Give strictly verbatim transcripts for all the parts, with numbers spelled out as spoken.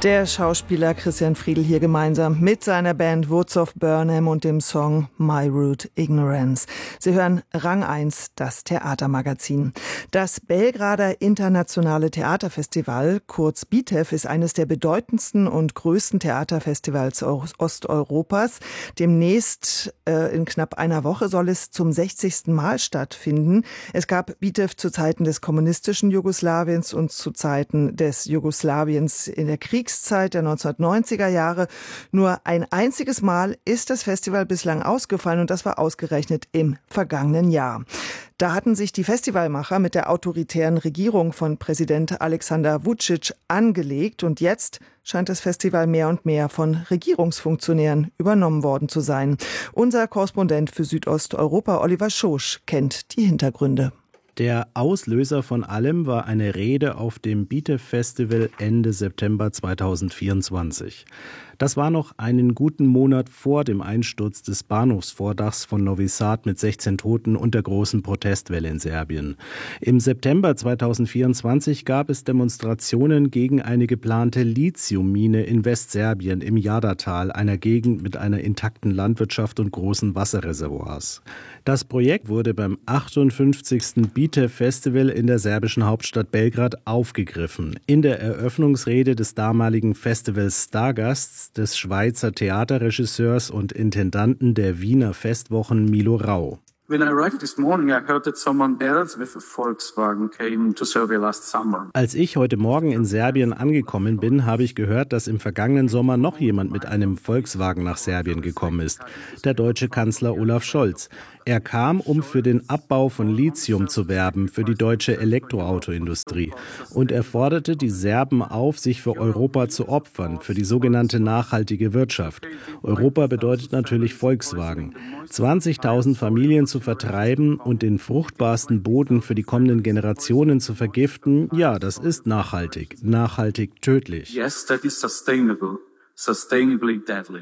Der Schauspieler Christian Friedl hier gemeinsam mit seiner Band Woods of Burnham und dem Song My Root Ignorance. Sie hören Rang eins, das Theatermagazin. Das Belgrader Internationale Theaterfestival, kurz BITEF, ist eines der bedeutendsten und größten Theaterfestivals Osteuropas. Demnächst, äh, in knapp einer Woche, soll es zum sechzigsten Mal stattfinden. Es gab BITEF zu Zeiten des kommunistischen Jugoslawiens und zu Zeiten des Jugoslawiens in der Kriegszeit der neunzehnhundertneunziger Jahre. Nur ein einziges Mal ist das Festival bislang ausgefallen und das war ausgerechnet im vergangenen Jahr. Da hatten sich die Festivalmacher mit der autoritären Regierung von Präsident Alexander Vučić angelegt und jetzt scheint das Festival mehr und mehr von Regierungsfunktionären übernommen worden zu sein. Unser Korrespondent für Südosteuropa, Oliver Schosch, kennt die Hintergründe. Der Auslöser von allem war eine Rede auf dem BITEF-Festival Ende September zweitausendvierundzwanzig. Das war noch einen guten Monat vor dem Einsturz des Bahnhofsvordachs von Novi Sad mit sechzehn Toten und der großen Protestwelle in Serbien. Im September zweitausendvierundzwanzig gab es Demonstrationen gegen eine geplante Lithiummine in Westserbien im Jadar-Tal, einer Gegend mit einer intakten Landwirtschaft und großen Wasserreservoirs. Das Projekt wurde beim achtundfünfzigsten BITEF-Festival in der serbischen Hauptstadt Belgrad aufgegriffen. In der Eröffnungsrede des damaligen Festivals Stargasts des Schweizer Theaterregisseurs und Intendanten der Wiener Festwochen Milo Rau. When I arrived this morning, I heard that someone else with a Volkswagen came to Serbia last summer. Als ich heute Morgen in Serbien angekommen bin, habe ich gehört, dass im vergangenen Sommer noch jemand mit einem Volkswagen nach Serbien gekommen ist. Der deutsche Kanzler Olaf Scholz. Er kam, um für den Abbau von Lithium zu werben, für die deutsche Elektroautoindustrie. Und er forderte die Serben auf, sich für Europa zu opfern, für die sogenannte nachhaltige Wirtschaft. Europa bedeutet natürlich Volkswagen. zwanzigtausend Familien zu vertreiben und den fruchtbarsten Boden für die kommenden Generationen zu vergiften, ja, das ist nachhaltig, nachhaltig tödlich. Yes, that is sustainable, sustainably deadly.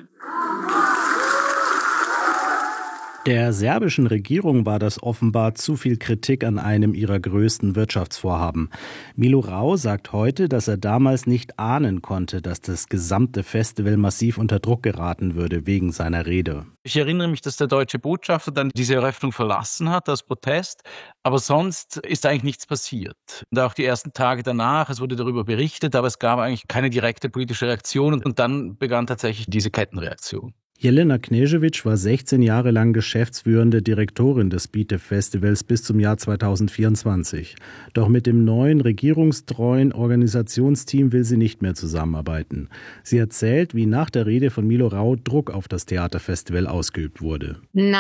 Der serbischen Regierung war das offenbar zu viel Kritik an einem ihrer größten Wirtschaftsvorhaben. Milo Rau sagt heute, dass er damals nicht ahnen konnte, dass das gesamte Festival massiv unter Druck geraten würde wegen seiner Rede. Ich erinnere mich, dass der deutsche Botschafter dann diese Eröffnung verlassen hat als Protest, aber sonst ist eigentlich nichts passiert. Und auch die ersten Tage danach, es wurde darüber berichtet, aber es gab eigentlich keine direkte politische Reaktion und dann begann tatsächlich diese Kettenreaktion. Jelena Knežević war sechzehn Jahre lang geschäftsführende Direktorin des BITEF-Festivals bis zum Jahr zweitausendvierundzwanzig. Doch mit dem neuen regierungstreuen Organisationsteam will sie nicht mehr zusammenarbeiten. Sie erzählt, wie nach der Rede von Milo Rau Druck auf das Theaterfestival ausgeübt wurde.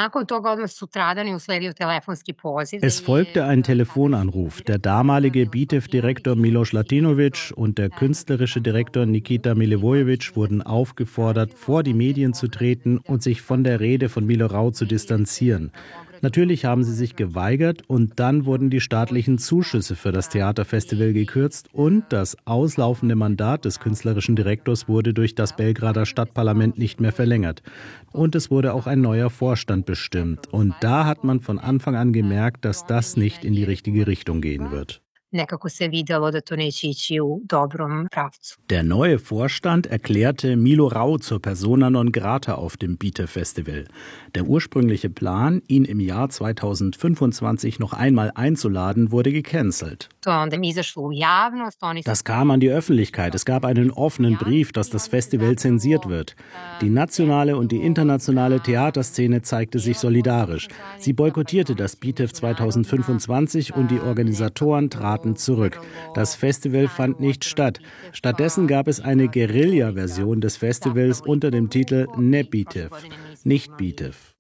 Es folgte ein Telefonanruf. Der damalige BITEF-Direktor Miloš Latinović und der künstlerische Direktor Nikita Milivojević wurden aufgefordert, vor die Medien zu treten und sich von der Rede von Milo Rau zu distanzieren. Natürlich haben sie sich geweigert und dann wurden die staatlichen Zuschüsse für das Theaterfestival gekürzt und das auslaufende Mandat des künstlerischen Direktors wurde durch das Belgrader Stadtparlament nicht mehr verlängert. Und es wurde auch ein neuer Vorstand bestimmt. Und da hat man von Anfang an gemerkt, dass das nicht in die richtige Richtung gehen wird. Der neue Vorstand erklärte Milo Rau zur persona non grata auf dem BITEF-Festival. Der ursprüngliche Plan, ihn im Jahr zweitausendfünfundzwanzig noch einmal einzuladen, wurde gecancelt. Das kam an die Öffentlichkeit. Es gab einen offenen Brief, dass das Festival zensiert wird. Die nationale und die internationale Theaterszene zeigte sich solidarisch. Sie boykottierte das BITEF zweitausendfünfundzwanzig und die Organisatoren traten zurück. Das Festival fand nicht statt. Stattdessen gab es eine Guerilla-Version des Festivals unter dem Titel Ne BITEF, nicht BITEF.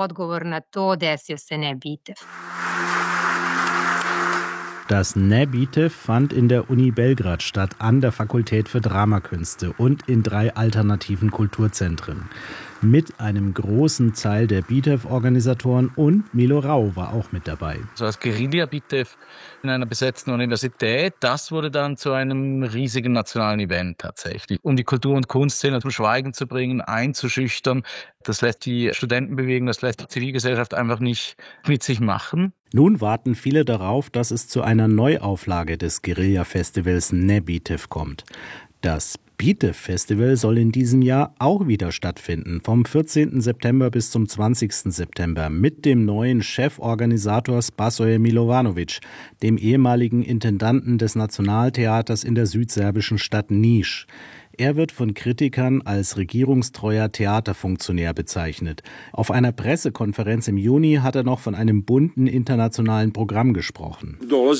Das Ne BITEF fand in der Uni Belgrad statt, an der Fakultät für Dramakünste und in drei alternativen Kulturzentren. Mit einem großen Teil der BITEF-Organisatoren und Milo Rau war auch mit dabei. So als Guerilla-BITEF in einer besetzten Universität, das wurde dann zu einem riesigen nationalen Event tatsächlich. Um die Kultur- und Kunstszene zum Schweigen zu bringen, einzuschüchtern, das lässt die Studentenbewegung, das lässt die Zivilgesellschaft einfach nicht mit sich machen. Nun warten viele darauf, dass es zu einer Neuauflage des Guerilla-Festivals Ne BITEF kommt. Das Bitev Festival soll in diesem Jahr auch wieder stattfinden, vom vierzehnten September bis zum zwanzigsten September, mit dem neuen Cheforganisator Spasoje Milovanovic, dem ehemaligen Intendanten des Nationaltheaters in der südserbischen Stadt Niš. Er wird von Kritikern als regierungstreuer Theaterfunktionär bezeichnet. Auf einer Pressekonferenz im Juni hat er noch von einem bunten internationalen Programm gesprochen.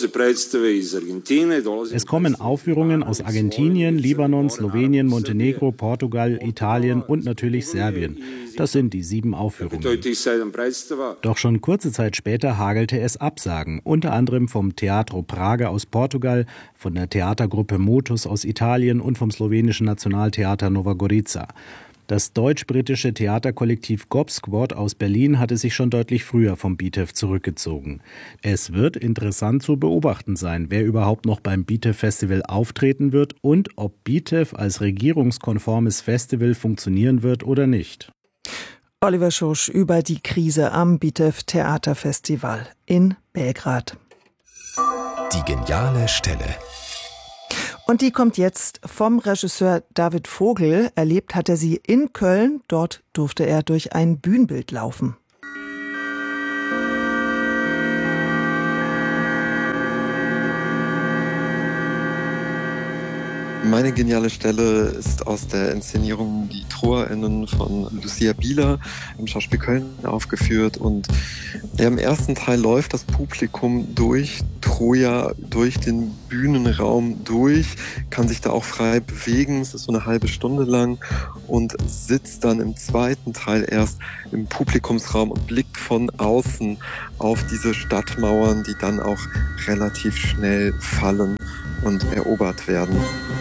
Es kommen Aufführungen aus Argentinien, Libanon, Slowenien, Montenegro, Portugal, Italien und natürlich Serbien. Das sind die sieben Aufführungen. Doch schon kurze Zeit später hagelte es Absagen, unter anderem vom Teatro Praga aus Portugal, von der Theatergruppe Motus aus Italien und vom slowenischen Nationaltheater Nova Gorica. Das deutsch-britische Theaterkollektiv Gob Squad aus Berlin hatte sich schon deutlich früher vom Bitev zurückgezogen. Es wird interessant zu beobachten sein, wer überhaupt noch beim Bitev Festival auftreten wird und ob Bitev als regierungskonformes Festival funktionieren wird oder nicht. Oliver Schosch über die Krise am Bitev Theaterfestival in Belgrad. Die geniale Stelle. Und die kommt jetzt vom Regisseur David Vogel. Erlebt hat er sie in Köln. Dort durfte er durch ein Bühnenbild laufen. Meine geniale Stelle ist aus der Inszenierung Die TroerInnen von Lucia Bieler im Schauspiel Köln aufgeführt. Und ja, im ersten Teil läuft das Publikum durch Troja, durch den Bühnenraum durch, kann sich da auch frei bewegen. Es ist so eine halbe Stunde lang und sitzt dann im zweiten Teil erst im Publikumsraum und blickt von außen auf diese Stadtmauern, die dann auch relativ schnell fallen und erobert werden.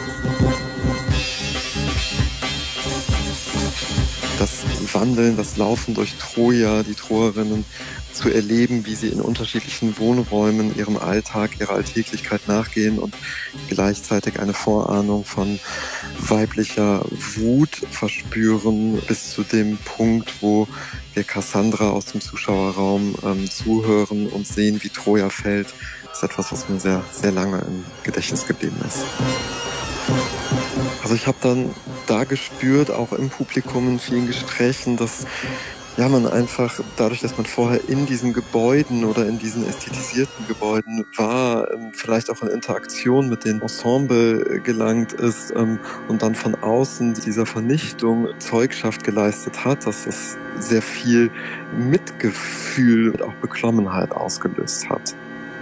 Das Wandeln, das Laufen durch Troja, die Troerinnen zu erleben, wie sie in unterschiedlichen Wohnräumen ihrem Alltag, ihrer Alltäglichkeit nachgehen und gleichzeitig eine Vorahnung von weiblicher Wut verspüren, bis zu dem Punkt, wo wir Cassandra aus dem Zuschauerraum ähm, zuhören und sehen, wie Troja fällt. Das ist etwas, was mir sehr, sehr lange im Gedächtnis geblieben ist. Also ich habe dann da gespürt, auch im Publikum in vielen Gesprächen, dass ja, man einfach dadurch, dass man vorher in diesen Gebäuden oder in diesen ästhetisierten Gebäuden war, vielleicht auch in Interaktion mit dem Ensemble gelangt ist und dann von außen dieser Vernichtung Zeugschaft geleistet hat, dass das sehr viel Mitgefühl und auch Beklommenheit ausgelöst hat.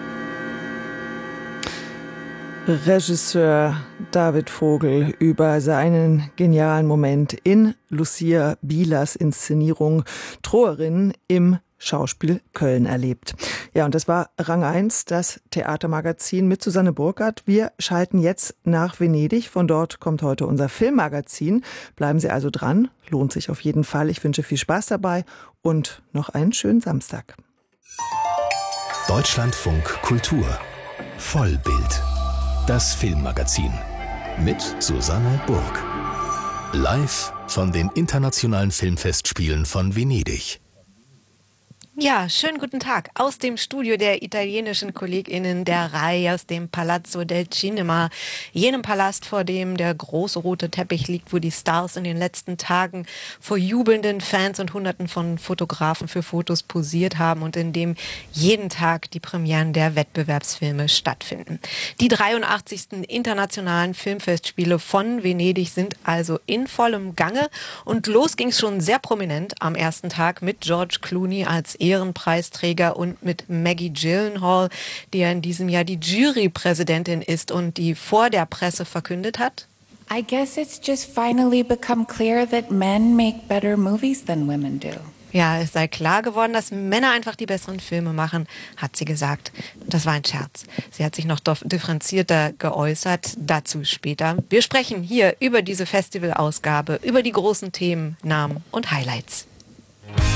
Regisseur David Vogel über seinen genialen Moment in Lucia Bielers Inszenierung Troerinnen im Schauspiel Köln erlebt. Ja, und das war Rang eins, das Theatermagazin mit Susanne Burkhardt. Wir schalten jetzt nach Venedig. Von dort kommt heute unser Filmmagazin. Bleiben Sie also dran. Lohnt sich auf jeden Fall. Ich wünsche viel Spaß dabei und noch einen schönen Samstag. Deutschlandfunk Kultur. Vollbild. Das Filmmagazin mit Susanne Burg. Live von den Internationalen Filmfestspielen von Venedig. Ja, schönen guten Tag aus dem Studio der italienischen KollegInnen der Rai aus dem Palazzo del Cinema, jenem Palast, vor dem der große rote Teppich liegt, wo die Stars in den letzten Tagen vor jubelnden Fans und Hunderten von Fotografen für Fotos posiert haben und in dem jeden Tag die Premieren der Wettbewerbsfilme stattfinden. Die dreiundachtzigsten Internationalen Filmfestspiele von Venedig sind also in vollem Gange und los ging es schon sehr prominent am ersten Tag mit George Clooney als Ehrenpreisträger und mit Maggie Gyllenhaal, die ja in diesem Jahr die Jurypräsidentin ist und die vor der Presse verkündet hat: I guess it's just finally become clear that men make better movies than women do. Ja, es sei klar geworden, dass Männer einfach die besseren Filme machen, hat sie gesagt. Das war ein Scherz. Sie hat sich noch differenzierter geäußert, dazu später. Wir sprechen hier über diese Festivalausgabe, über die großen Themen, Namen und Highlights.